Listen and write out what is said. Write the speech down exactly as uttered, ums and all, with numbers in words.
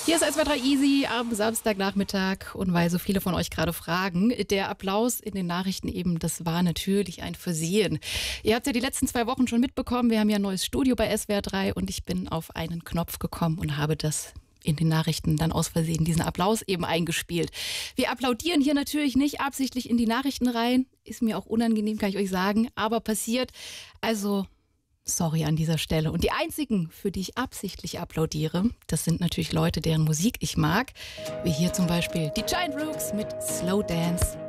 Hier ist S W R drei Easy am Samstagnachmittag und weil so viele von euch gerade fragen, der Applaus in den Nachrichten eben, das war natürlich ein Versehen. Ihr habt ja die letzten zwei Wochen schon mitbekommen, wir haben ja ein neues Studio bei S W R drei und ich bin auf einen Knopf gekommen und habe das in den Nachrichten dann aus Versehen diesen Applaus eben eingespielt. Wir applaudieren hier natürlich nicht absichtlich in die Nachrichten rein, ist mir auch unangenehm, kann ich euch sagen, aber passiert. Also sorry an dieser Stelle. Und die einzigen, für die ich absichtlich applaudiere, das sind natürlich Leute, deren Musik ich mag. Wie hier zum Beispiel die Giant Rooks mit Slow Dance.